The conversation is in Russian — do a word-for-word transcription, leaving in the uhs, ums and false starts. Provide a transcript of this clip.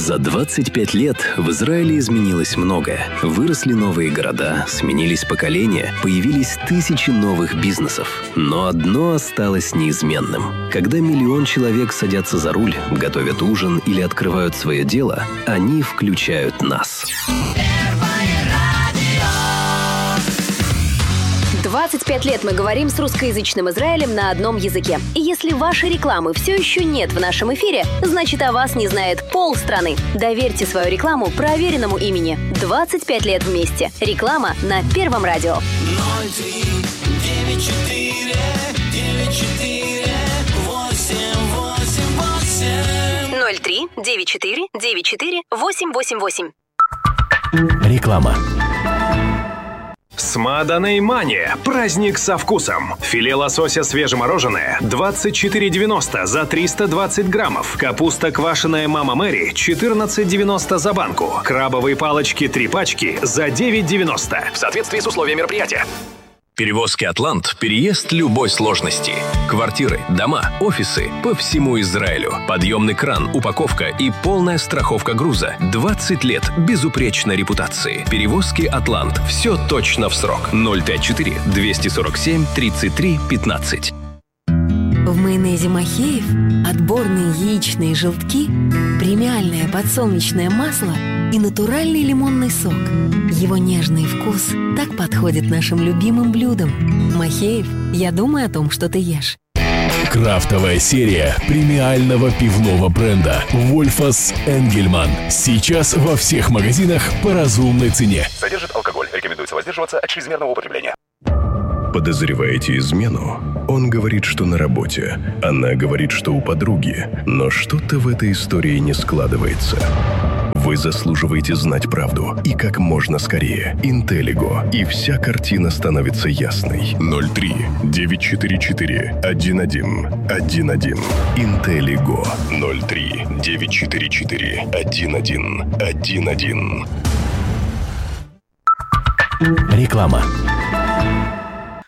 За двадцать пять лет в Израиле изменилось многое. Выросли новые города, сменились поколения, появились тысячи новых бизнесов. Но одно осталось неизменным. Когда миллион человек садятся за руль, готовят ужин или открывают свое дело, они включают нас. двадцать пять лет мы говорим с русскоязычным Израилем на одном языке. И если вашей рекламы все еще нет в нашем эфире, значит, о вас не знает полстраны. Доверьте свою рекламу проверенному имени. двадцать пять лет вместе. Реклама на Первом радио. ноль три девять четыре девять четыре восемь восемь восемь. ноль три девять четыре девять четыре восемь восемь восемь. Реклама. Смаданей Мания. Праздник со вкусом. Филе лосося свежемороженое двадцать четыре девяносто за триста двадцать граммов. Капуста квашеная Мама Мэри четырнадцать девяносто за банку. Крабовые палочки три пачки за девять девяносто. В соответствии с условиями мероприятия. Перевозки «Атлант» – переезд любой сложности. Квартиры, дома, офисы по всему Израилю. Подъемный кран, упаковка и полная страховка груза. двадцать лет безупречной репутации. Перевозки «Атлант». Все точно в срок. ноль пять четыре двести сорок семь тридцать три пятнадцать. В майонезе Махеев отборные яичные желтки, премиальное подсолнечное масло и натуральный лимонный сок. Его нежный вкус так подходит нашим любимым блюдам. Махеев, я думаю о том, что ты ешь. Крафтовая серия премиального пивного бренда «Вольфас Энгельман». Сейчас во всех магазинах по разумной цене. Содержит алкоголь. Рекомендуется воздерживаться от чрезмерного употребления. Подозреваете измену? Он говорит, что на работе. Она говорит, что у подруги. Но что-то в этой истории не складывается. Вы заслуживаете знать правду. И как можно скорее. Интеллиго. И вся картина становится ясной. ноль три девять четыре четыре один один один один. Интеллиго. ноль три девять четыре четыре один один один один. Реклама.